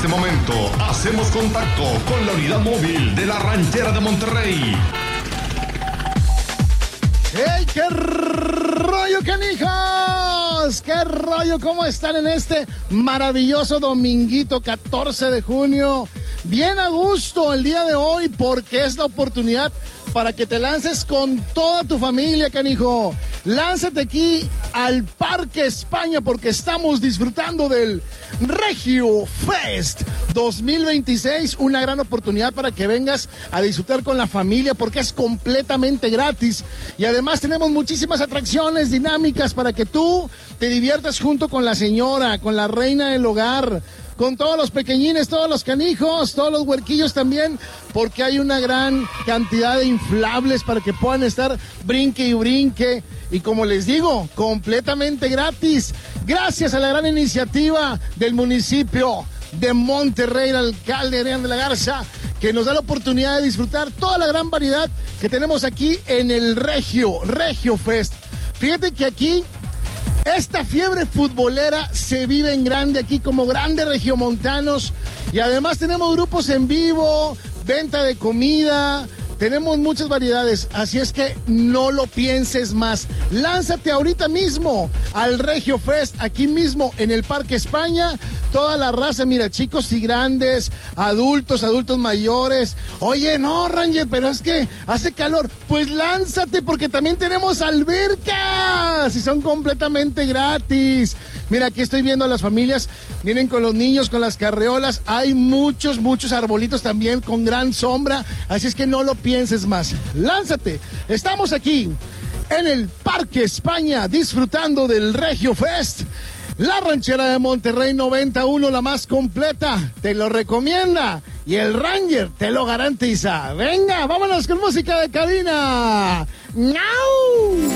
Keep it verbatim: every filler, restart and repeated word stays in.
este momento hacemos contacto con la unidad móvil de la Ranchera de Monterrey. ¡Hey, qué rollo, canijos! ¡Qué rollo! ¿Cómo están en este maravilloso dominguito catorce de junio? Bien a gusto el día de hoy porque es la oportunidad para que te lances con toda tu familia, canijo. Lánzate aquí al Parque España porque estamos disfrutando del Regio Fest dos mil veintiséis. Una gran oportunidad para que vengas a disfrutar con la familia porque es completamente gratis. Y además tenemos muchísimas atracciones dinámicas para que tú te diviertas junto con la señora, con la reina del hogar, con todos los pequeñines, todos los canijos, todos los huerquillos también, porque hay una gran cantidad de inflables para que puedan estar brinque y brinque. Y como les digo, completamente gratis. Gracias a la gran iniciativa del municipio de Monterrey, el alcalde Adrián de la Garza, que nos da la oportunidad de disfrutar toda la gran variedad que tenemos aquí en el Regio, Regio Fest. Fíjate que aquí esta fiebre futbolera se vive en grande aquí como grandes regiomontanos y además tenemos grupos en vivo, venta de comida, tenemos muchas variedades, así es que no lo pienses más. Lánzate ahorita mismo al Regio Fest, aquí mismo en el Parque España. Toda la raza, mira, chicos y grandes, adultos, adultos mayores. Oye, no, Ranger, pero es que hace calor. Pues lánzate porque también tenemos albercas y son completamente gratis. Mira, aquí estoy viendo a las familias, vienen con los niños, con las carreolas. Hay muchos, muchos arbolitos también con gran sombra, así es que no lo pienses más. Lánzate, estamos aquí en el Parque España disfrutando del Regio Fest. La Ranchera de Monterrey noventa y uno, la más completa, te lo recomienda y el Ranger te lo garantiza. Venga, vámonos con música de cabina. ¡Miau!